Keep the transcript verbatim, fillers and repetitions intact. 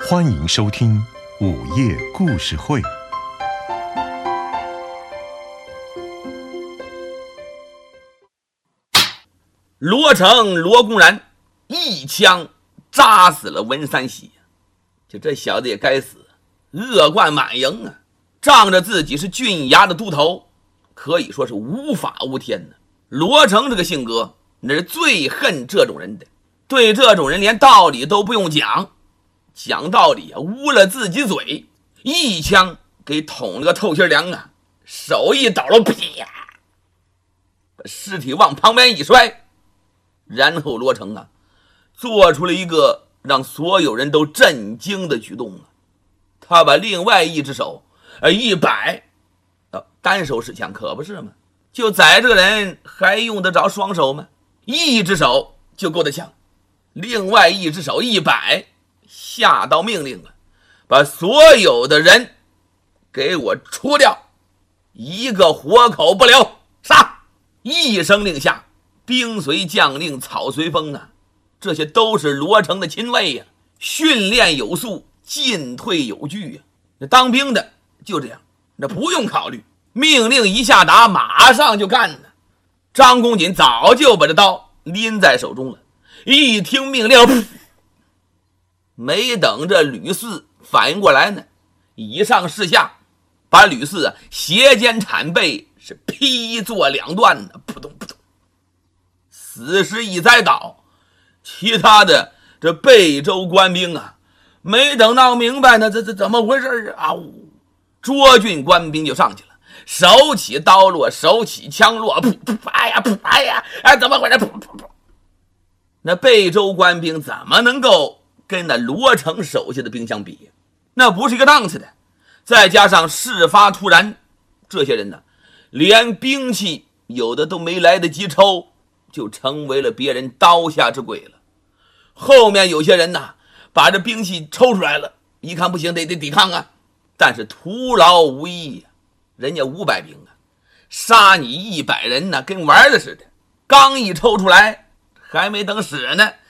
欢迎收听午夜故事会。 罗成罗公然一枪扎死了文三喜，就这小子也该死，恶贯满盈啊！仗着自己是郡衙的都头，可以说是无法无天呢。罗成这个性格，那是最恨这种人的，对这种人连道理都不用讲，讲道理啊，污了自己嘴，一枪给捅了个透心凉啊！手一抖了，啪，把尸体往旁边一摔。然后罗成啊，做出了一个让所有人都震惊的举动啊！他把另外一只手呃一摆，呃，单手持枪可不是吗？就宰这个人还用得着双手吗？一只手就够得呛，另外一只手一摆，下道命令了，把所有的人给我除掉，一个活口不留，杀！一声令下，兵随将令，草随风啊，这些都是罗成的亲卫呀、啊，训练有素，进退有据呀、啊。那当兵的就这样，那不用考虑，命令一下达，马上就干呢。张公瑾早就把这刀拎在手中了，一听命令，没等这吕四反应过来呢，以上事下把吕四啊斜肩铲背是劈作两段呢，扑通扑通。死尸一栽倒，其他的这贝州官兵啊，没等闹明白呢，这这怎么回事啊？涿郡官兵就上去了，手起刀落，手起枪落，噗噗，哎呀噗，哎呀，哎，怎么回事？噗噗噗。那贝州官兵怎么能够跟那罗成手下的兵相比？那不是一个档次的。再加上事发突然，这些人呢，连兵器有的都没来得及抽，就成为了别人刀下之鬼了。后面有些人呢，把这兵器抽出来了，一看不行，得得抵抗啊，但是徒劳无益啊。人家五百兵啊，杀你一百人呢，跟玩的似的。刚一抽出来，还没等使呢，